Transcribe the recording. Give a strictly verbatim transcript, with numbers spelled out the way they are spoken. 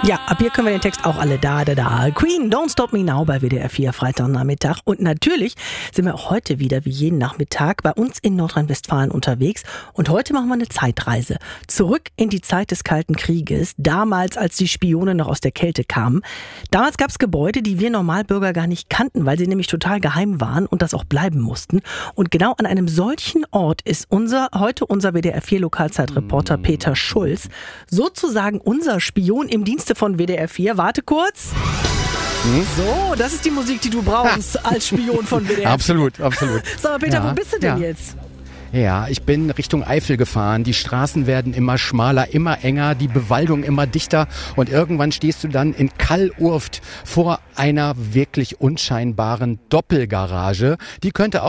Ja, ab hier können wir den Text auch alle da, da, da. Queen, Don't Stop Me Now bei W D R vier, Freitagnachmittag. Und natürlich sind wir auch heute wieder wie jeden Nachmittag bei uns in Nordrhein-Westfalen unterwegs. Und heute machen wir eine Zeitreise. Zurück in die Zeit des Kalten Krieges. Damals, als die Spione noch aus der Kälte kamen. Damals gab es Gebäude, die wir Normalbürger gar nicht kannten, weil sie nämlich total geheim waren und das auch bleiben mussten. Und genau an einem solchen Ort ist unser, heute unser W D R vier Lokalzeitreporter Peter Schulz. Sozusagen unser Spion im Dienste von W D R vier. Warte kurz. Hm? So, das ist die Musik, die du brauchst als Spion von W D R vier. Absolut, absolut. Sag mal, Peter, ja, wo bist du denn ja. jetzt? Ja, ich bin Richtung Eifel gefahren. Die Straßen werden immer schmaler, immer enger, die Bewaldung immer dichter und irgendwann stehst du dann in Kallurft vor einer wirklich unscheinbaren Doppelgarage. Die könnte auch